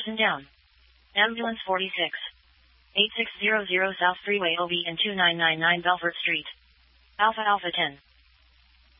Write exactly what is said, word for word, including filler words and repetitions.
Person down. Ambulance forty-six. eighty-six hundred South Freeway O B and two nine nine nine Belfort Street. Alpha Alpha ten.